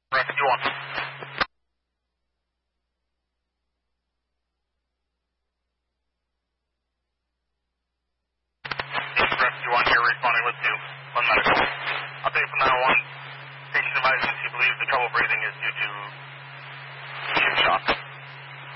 Rescue 1. Rescue 1 here, responding with 2. 1 medical. Update from 911. Patient advises he believes the trouble breathing is due to